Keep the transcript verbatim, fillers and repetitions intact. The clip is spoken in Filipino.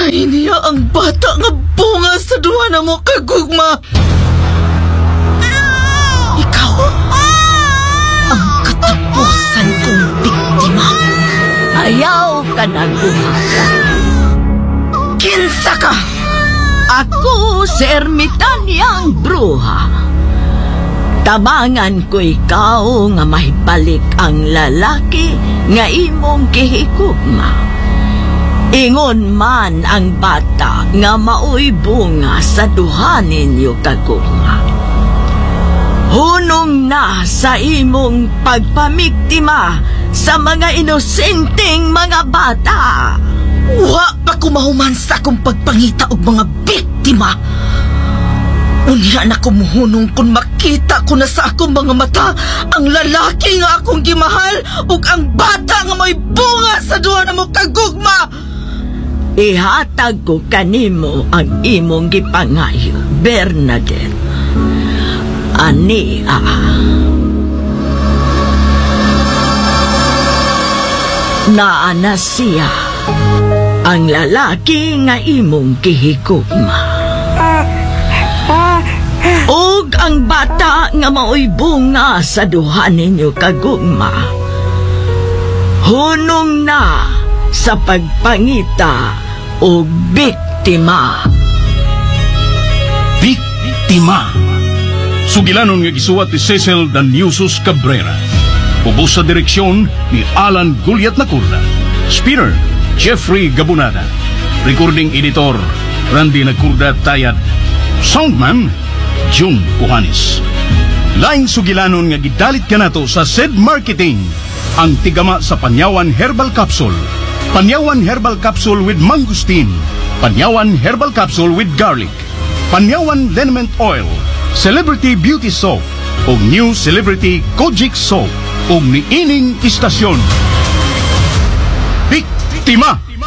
Iniya ang bata nga bunga sa duwa na mo kagugma. Ikaw ang katapusan kong biktima. Ayaw ka na gumawa. Kinsa ka? Ako si Ermitanyang bruha. Tabangan ko ikaw nga mahibalik ang lalaki nga imong gihigugma. Ingon man ang bata nga maoy bunga sa duha ninyo kagugma. Hunong na sa imong pagpamiktima sa mga inosenteng mga bata. Wa pa kumahuman sa akong pagpangita og mga biktima. Unya na kumuhunong kung makita ko na sa akong mga mata ang lalaki nga akong gimahal ug ang bata nga may bunga sa duha na mo kagugma. Ihatag ko kanimo ang imong gipangayo, Bernadette. Ani ah. Naana siya ang lalaki nga imong gihigugma. Og ang bata nga maoy bunga sa duha ninyo kagugma. Hunong na sa pagpangita o biktima. Biktima. Sugilanon nga gisuwat ni Cecil Daniusos Cabrera. Ubos sa direksyon ni Alan Gulyat Nacurda. Spinner, Jeffrey Gabunada. Recording editor, Randy Nacurda Tayad. Soundman, June Puhanis. Laing sugilanon nga gidalit kanato sa S E D Marketing. Ang tigama sa Panyawan Herbal Capsule. Panyawan Herbal Capsule with Mangustin. Panyawan Herbal Capsule with Garlic. Panyawan Liniment Oil. Celebrity Beauty Soap. O New Celebrity Kojic Soap. O niining istasyon. Biktima.